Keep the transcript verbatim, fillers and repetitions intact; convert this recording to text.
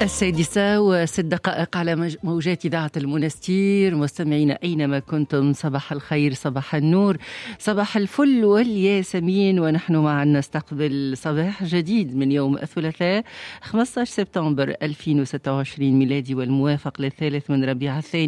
السادسة وست دقائق على موجات إذاعة المنستير. مستمعين أينما كنتم، صباح الخير، صباح النور، صباح الفل والياسمين، ونحن معا نستقبل صباح جديد من يوم الثلاثاء خمسة عشر سبتمبر ألفين وستة وعشرين ميلادي، والموافق للثالث من ربيع الثاني